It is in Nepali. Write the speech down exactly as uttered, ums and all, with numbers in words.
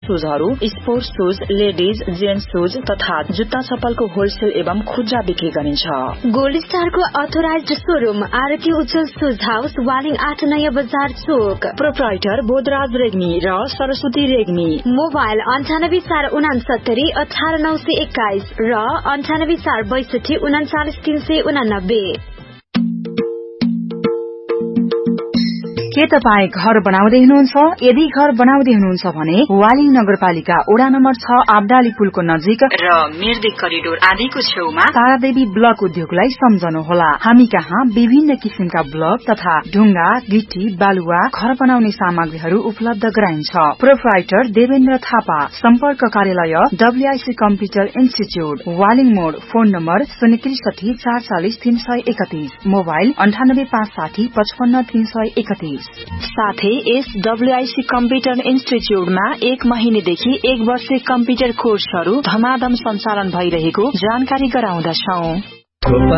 शूजहरू, sports shoes, ladies, gents shoes तथा जुत्ता चप्पलको होलसेल एवं खुद्रा बिक्री गरिन्छ। गोल्ड स्टारको अथोराइज्ड शोरूम आरती उज्जवल शूज हाउस, वालिङ आठ नयाँ बजार चोक। प्रोप्राइटर बोधराज रेग्मी र सरस्वती रेग्मी। मोबाइल अन्ठानब्बे चार उनासत्तरी अठार नौ सय एक्काइस र अन्ठानब्बे चार बैसठी उनाचालिस तीन सय उनानब्बे। के तपाईँ घर बनाउँदै हुनुहुन्छ? यदि घर बनाउँदै हुनुहुन्छ भने वालिङ नगरपालिका वडा नम्बर छ आबडाली पुलको नजिक र मिर्दी करिडोर आदिको छेउमा तारादेवी ब्लक उद्योगलाई सम्झनुहोला। हामी कहाँ विभिन्न किसिमका ब्लक तथा ढुङ्गा, गिटी, बालुवा, घर बनाउने सामग्रीहरू उपलब्ध गराइन्छ। प्रोप्राइटर देवेन्द्र थापा। सम्पर्क कार्यालय डब्ल्यूआईसी कम्प्युटर इन्स्टिच्यूट, वालिङ मोड। फोन नम्बर शून्य त्रिसठी चार चालिस तीन सय एकतीस। मोबाइल अन्ठानब्बे पाँच साठी पचपन्न तीन सय एकतीस। साथै यस डब्ल्यूआईसी कम्प्युटर इन्स्टिच्यूटमा एक महिनेदेखि एक वर्ष कम्प्युटर कोर्सहरू धमाधम सञ्चालन भइरहेको जानकारी गराउँदछौं।